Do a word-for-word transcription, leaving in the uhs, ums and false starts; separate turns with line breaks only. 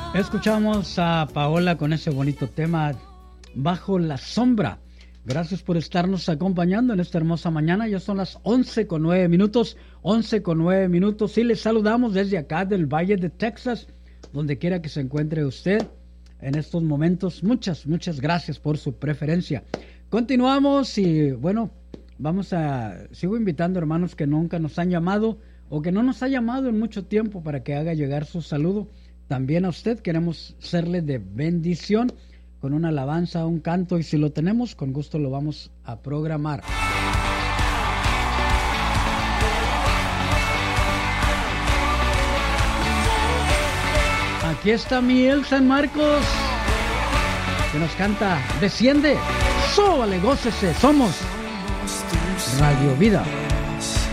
Escuchamos a Paola con ese bonito tema, Bajo la Sombra. Gracias por estarnos acompañando en esta hermosa mañana. Ya son las once con nueve minutos, once con nueve minutos. Y les saludamos desde acá del Valle de Texas, donde quiera que se encuentre usted en estos momentos. Muchas, muchas gracias por su preferencia. Continuamos y bueno, vamos a... Sigo invitando hermanos que nunca nos han llamado o que no nos ha llamado en mucho tiempo para que haga llegar su saludo. También a usted queremos serle de bendición con una alabanza, un canto, y si lo tenemos, con gusto lo vamos a programar. Aquí está Miel San Marcos, que nos canta Desciende, sóbale, gócese, somos Radio Vida.